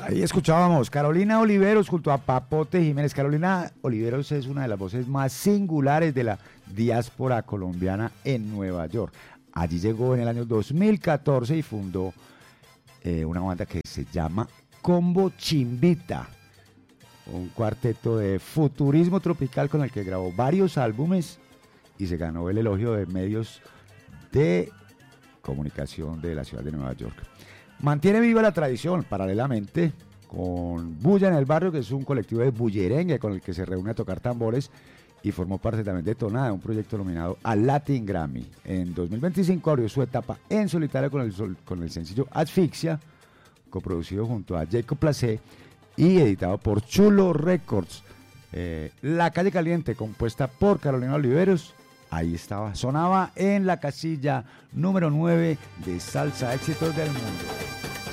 Ahí escuchábamos Carolina Oliveros junto a Papote Jiménez. Carolina Oliveros es una de las voces más singulares de la diáspora colombiana en Nueva York. Allí llegó en el año 2014 y fundó una banda que se llama Combo Chimbita, un cuarteto de futurismo tropical con el que grabó varios álbumes y se ganó el elogio de medios de comunicación de la ciudad de Nueva York. Mantiene viva la tradición, paralelamente, con Bulla en el Barrio, que es un colectivo de bullerengue con el que se reúne a tocar tambores, y formó parte también de Tonada, un proyecto nominado al Latin Grammy. En 2025 abrió su etapa en solitario con el sencillo Asfixia, coproducido junto a Jacob Placé y editado por Chulo Records. La Calle Caliente, compuesta por Carolina Oliveros, ahí estaba, sonaba en la casilla número 9 de Salsa Éxitos del Mundo.